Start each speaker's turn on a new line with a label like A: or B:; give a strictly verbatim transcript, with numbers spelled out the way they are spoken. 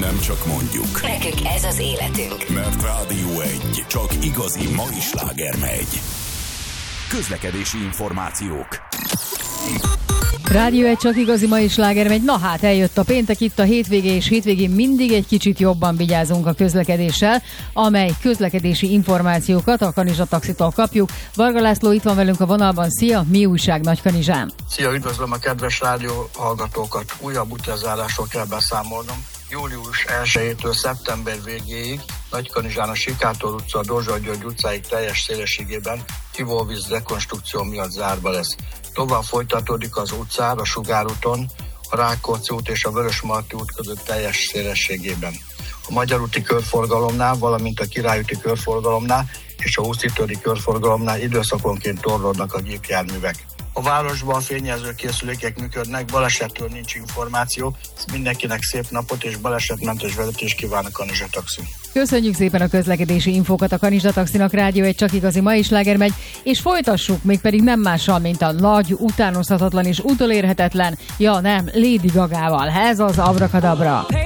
A: nem csak mondjuk.
B: Nekünk ez az életünk.
A: Mert Rádió egy csak igazi mai sláger megy. Közlekedési információk.
C: Rádió egy csak igazi mai sláger megy. Na hát, eljött a péntek, itt a hétvégé, és hétvégén mindig egy kicsit jobban vigyázunk a közlekedéssel, amely közlekedési információkat a Kanizsa Taxitól kapjuk. Varga László itt van velünk a vonalban. Szia, mi újság Nagykanizsán?
D: Szia, üdvözlöm a kedves rádió hallgatókat. Újabb utazásról kell beszámolnom. július elsejétől szeptember végéig Nagykanizsán a Sikátor utca, a Dózsa György utcáig teljes szélességében ivóvíz rekonstrukció miatt zárva lesz. Tovább folytatódik az utcár a Sugárúton, a Rákóczi út és a Vörösmarty út között teljes szélességében. A Magyar úti körforgalomnál, valamint a Király úti körforgalomnál és a Husztitöri körforgalomnál időszakonként torlódnak a gépjárművek. A városban fényező készülékek működnek, balesetről nincs információ. Mindenkinek szép napot és balesetmentes vezetést kíván a Kanizsa Taxi.
C: Köszönjük szépen a közlekedési infókat a Kanizsa Taxinak. Rádió egy csak igazi mai sláger megy, és folytassuk, mégpedig nem mással, mint a nagy, utánozhatatlan és utolérhetetlen, ja nem, Lady Gagával. Ez az Abrakadabra.